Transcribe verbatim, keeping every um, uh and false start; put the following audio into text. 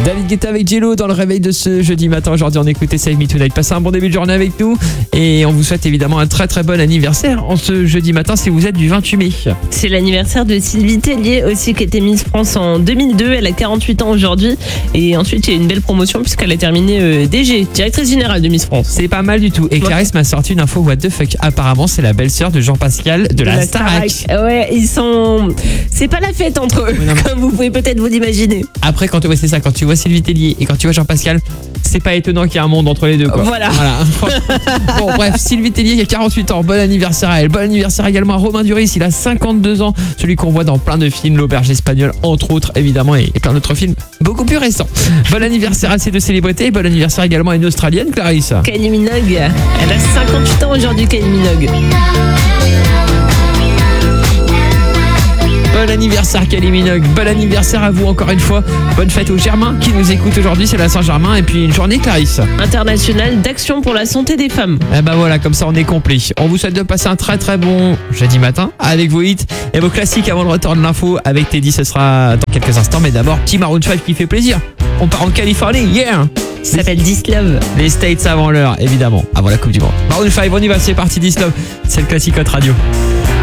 David Guetta avec Jello dans le réveil de ce jeudi matin. Aujourd'hui, on écoutait Save Me Tonight. Passez un bon début de journée avec nous et on vous souhaite évidemment un très très bon anniversaire en ce jeudi matin si vous êtes du vingt-huit mai. C'est l'anniversaire de Sylvie Tellier aussi qui était Miss France en deux mille deux. Elle a quarante-huit ans aujourd'hui et ensuite il y a une belle promotion puisqu'elle a terminé euh, D G, directrice générale de Miss France. C'est pas mal du tout. Et Clarisse m'a sorti une info what the fuck. Apparemment, c'est la belle-sœur de Jean-Pascal de, de la, la Starac. Starac. Ouais, ils sont. C'est pas la fête entre eux, oui, comme vous pouvez peut-être vous imaginer. Après, quand tu vois, c'est ça, quand tu vois Sylvie Tellier et quand tu vois Jean-Pascal, c'est pas étonnant qu'il y ait un monde entre les deux, quoi. Voilà. voilà. Bon, bref, Sylvie Tellier, il y a quarante-huit ans. Bon anniversaire à elle. Bon anniversaire également à Romain Duris. Il a cinquante-deux ans. Celui qu'on voit dans plein de films, L'Auberge espagnole, entre autres, évidemment, et, et plein d'autres films beaucoup plus récents. Bon anniversaire à ces deux célébrités. Bon anniversaire également à une Australienne, Clarisse. Kylie Minogue. Elle a cinquante-huit ans aujourd'hui, Kylie Minogue. Bon anniversaire Kylie Minogue, bon anniversaire à vous encore une fois. Bonne fête aux Germains qui nous écoutent aujourd'hui, c'est la Saint-Germain et puis une journée Clarisse. Internationale d'action pour la santé des femmes. Eh ben voilà, comme ça on est complet. On vous souhaite de passer un très très bon jeudi matin avec vos hits et vos classiques avant le retour de l'info avec Teddy, ce sera dans quelques instants. Mais d'abord, petit Maroon cinq qui fait plaisir. On part en Californie, yeah. Ça s'appelle This Love. Les States avant l'heure, évidemment, avant la Coupe du Monde. Maroon cinq, on y va, c'est parti, This Love. C'est le classique Hot Radio.